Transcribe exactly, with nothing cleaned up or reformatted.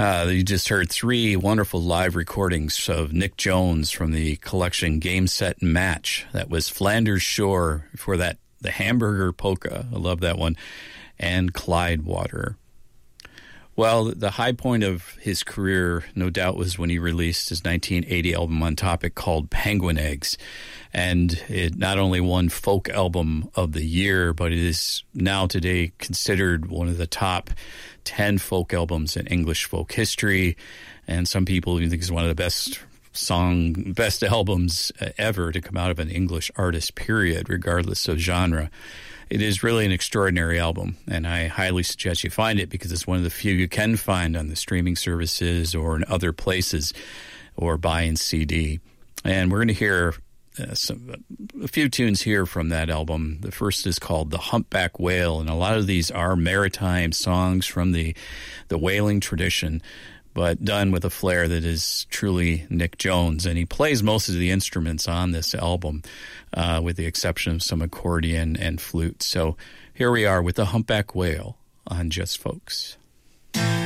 Uh, you just heard three wonderful live recordings of Nick Jones from the collection Game, Set, and Match. That was Flanders Shore, before that, the Hamburger Polka. I love that one. And Clyde Water. Well, the high point of his career, no doubt, was when he released his nineteen eighty album on Topic called Penguin Eggs. And it not only won Folk Album of the Year, but it is now today considered one of the top ten folk albums in English folk history. And some people even think it's one of the best song, best albums ever to come out of an English artist, period, regardless of genre. It is really an extraordinary album, and I highly suggest you find it because it's one of the few you can find on the streaming services or in other places or buy in C D. And we're going to hear uh, some, a few tunes here from that album. The first is called The Humpback Whale, and a lot of these are maritime songs from the, the whaling tradition, but done with a flair that is truly Nick Jones. And he plays most of the instruments on this album, uh, with the exception of some accordion and flute. So here we are with The Humpback Whale on Just Folks.